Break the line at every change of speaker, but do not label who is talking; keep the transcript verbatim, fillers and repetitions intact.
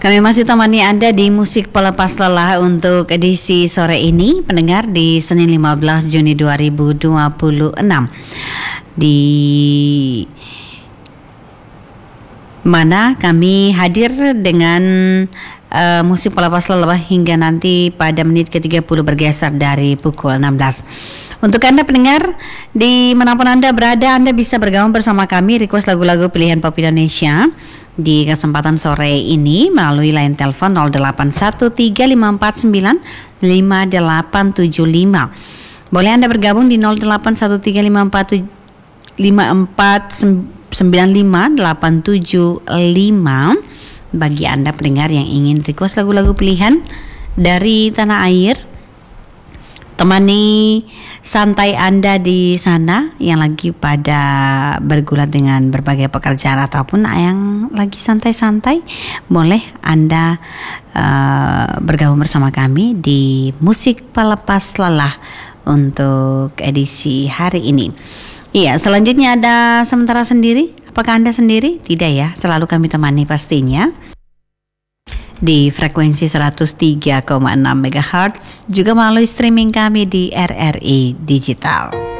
Kami masih temani Anda di Musik Pelepas Lelah untuk edisi sore ini, pendengar, di Senin lima belas Juni dua ribu dua puluh enam. Di mana kami hadir dengan uh, musik pelepas lelah hingga nanti pada menit ke tiga puluh bergeser dari pukul enam belas. Untuk Anda pendengar, di manapun Anda berada, Anda bisa bergabung bersama kami, request lagu-lagu pilihan pop Indonesia di kesempatan sore ini melalui line telepon nol delapan satu tiga lima empat sembilan lima delapan tujuh lima. Boleh Anda bergabung di nol delapan satu tiga lima empat sembilan lima delapan tujuh lima bagi Anda pendengar yang ingin request lagu-lagu pilihan dari tanah air. Temani santai Anda di sana yang lagi pada bergulat dengan berbagai pekerjaan ataupun yang lagi santai-santai, boleh Anda uh, bergabung bersama kami di Musik Pelepas Lelah untuk edisi hari ini. Iya, selanjutnya ada Sementara Sendiri. Apakah Anda sendiri? Tidak ya, selalu kami temani pastinya di frekuensi seratus tiga koma enam megahertz, juga melalui streaming kami di R R I Digital.